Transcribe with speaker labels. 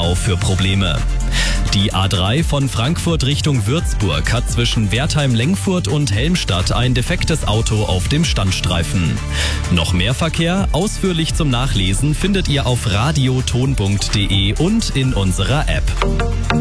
Speaker 1: auf für Probleme. Die A3 von Frankfurt Richtung Würzburg hat zwischen Wertheim-Lengfurt und Helmstadt ein defektes Auto auf dem Standstreifen. Noch mehr Verkehr, ausführlich zum Nachlesen, findet ihr auf radioton.de und in unserer App.